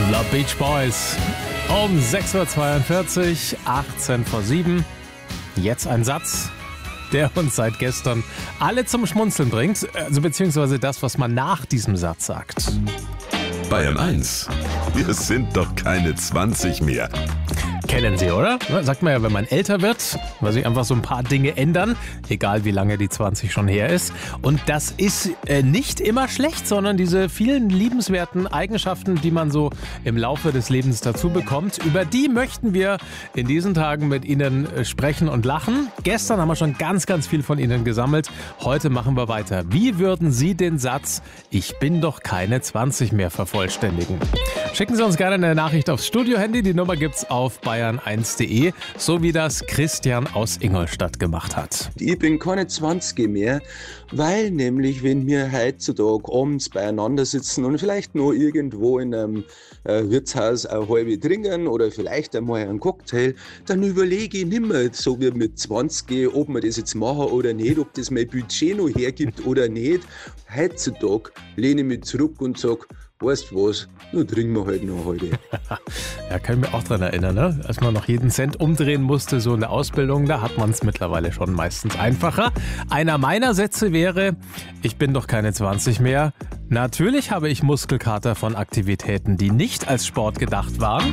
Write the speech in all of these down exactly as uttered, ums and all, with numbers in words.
The Beach Boys. Um sechs Uhr zweiundvierzig, achtzehn vor sieben. Jetzt ein Satz, der uns seit gestern alle zum Schmunzeln bringt. Also beziehungsweise das, was man nach diesem Satz sagt. Bayern eins. Wir sind doch keine zwanzig mehr. Kennen Sie, oder? Sagt man ja, wenn man älter wird, weil sich einfach so ein paar Dinge ändern, egal wie lange die zwanzig schon her ist. Und das ist äh, nicht immer schlecht, sondern diese vielen liebenswerten Eigenschaften, die man so im Laufe des Lebens dazu bekommt, über die möchten wir in diesen Tagen mit Ihnen äh, sprechen und lachen. Gestern haben wir schon ganz, ganz viel von Ihnen gesammelt. Heute machen wir weiter. Wie würden Sie den Satz "Ich bin doch keine zwanzig mehr" vervollständigen? Schicken Sie uns gerne eine Nachricht aufs Studio-Handy. Die Nummer gibt's auf bayern eins punkt de, so wie das Christian aus Ingolstadt gemacht hat. Ich bin keine zwanzig mehr, weil nämlich, wenn wir heutzutage abends beieinander sitzen und vielleicht noch irgendwo in einem äh, Wirtshaus eine halbe trinken oder vielleicht einmal einen Cocktail, dann überlege ich nicht mehr, so wie mit zwanzig, ob wir das jetzt machen oder nicht, ob das mein Budget noch hergibt oder nicht. Heutzutage lehne ich mich zurück und sage, weißt du was, nur trinken wir halt noch heute. Ja, kann ich mich auch dran erinnern, ne? Als man noch jeden Cent umdrehen musste, so in der Ausbildung, da hat man es mittlerweile schon meistens einfacher. Einer meiner Sätze wäre: Ich bin doch keine zwanzig mehr. Natürlich habe ich Muskelkater von Aktivitäten, die nicht als Sport gedacht waren.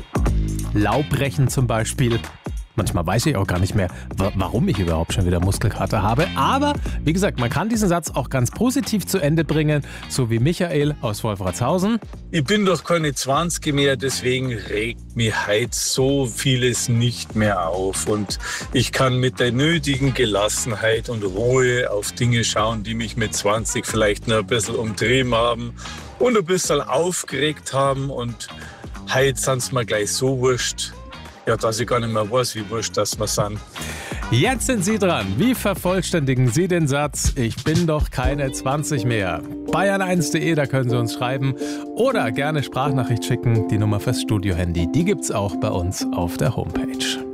Laubbrechen zum Beispiel. Manchmal weiß ich auch gar nicht mehr, warum ich überhaupt schon wieder Muskelkater habe. Aber wie gesagt, man kann diesen Satz auch ganz positiv zu Ende bringen, so wie Michael aus Wolfratshausen. Ich bin doch keine zwanzig mehr, deswegen regt mich heute so vieles nicht mehr auf. Und ich kann mit der nötigen Gelassenheit und Ruhe auf Dinge schauen, die mich mit zwanzig vielleicht noch ein bisschen umtrieben haben und ein bisschen aufgeregt haben. Und heute sind es mir gleich so wurscht, ja, dass ich gar nicht mehr weiß, wie wurscht das wir sind. Jetzt sind Sie dran. Wie vervollständigen Sie den Satz "Ich bin doch keine zwanzig mehr"? bayern eins punkt de, da können Sie uns schreiben. Oder gerne Sprachnachricht schicken. Die Nummer fürs Studio-Handy, die gibt's auch bei uns auf der Homepage.